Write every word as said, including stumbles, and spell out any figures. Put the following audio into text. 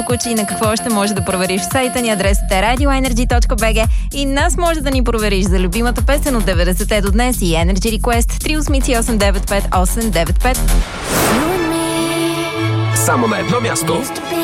Кучи и на какво ще може да провериш в сайта ни. Адресът е радио енерджи точка би джи и нас може да ни провериш за любимата песен от деветдесетте до днес и Energy Request три осем осем девет пет осем девет пет. Само на едно място.